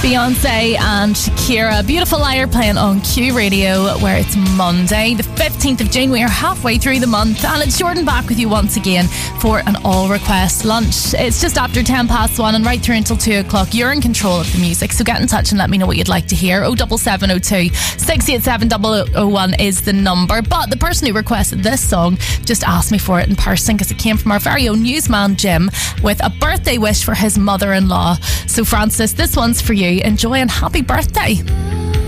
Beyonce and Shakira. Beautiful Liar playing on Q Radio, where it's Monday, the 15th of June. We are halfway through the month, and it's Jordan back with you once again for an all-request lunch. It's just after 10 past 1 and right through until 2 o'clock. You're in control of the music, so get in touch and let me know what you'd like to hear. 07702 687 0001 is the number. But the person who requested this song just asked me for it in person because it came from our very own newsman Jim with a birthday wish for his mother-in-law. So Francis, this one's for you. Enjoy and happy birthday.